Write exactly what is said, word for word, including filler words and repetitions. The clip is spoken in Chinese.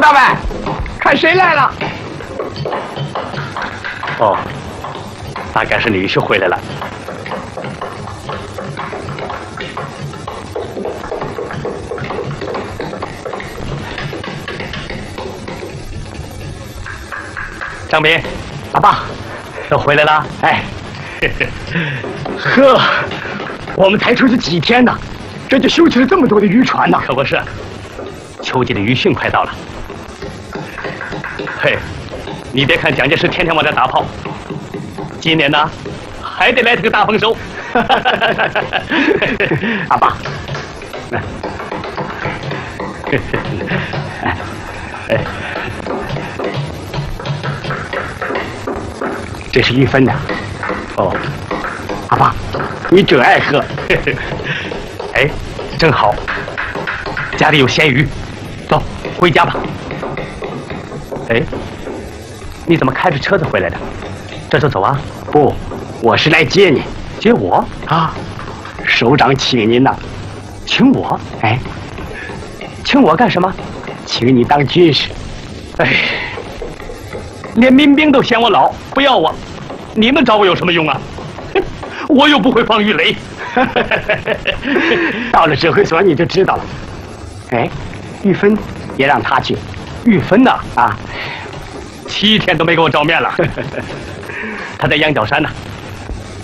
大们，看谁来了？ 哦，大概是女婿回来了。张斌， 阿爸， 都回来了。 哎，呵，我们才出去几天呢，这就修起了这么多的渔船呢。 可不是，秋季的渔汛快到了。嘿，你别看蒋介石天天往这打炮，今年呢，还得来这个大丰收。 阿爸， 哎， 这是一分的。 哦， 阿爸，你真爱喝。 哎，正好，家里有咸鱼，走，回家吧。哎，你怎么开着车子回来的？这就走啊？ 不，我是来接你。 接我啊？首长请您呐。 请我？ 哎， 请我干什么？ 请你当军师。 哎，连民兵都嫌我老，不要我，你们找我有什么用啊？我又不会放鱼雷。 到了指挥所你就知道了。哎，玉芬也让他去。 玉芬呐， 啊， 七天都没给我照面了。他在羊角山呢。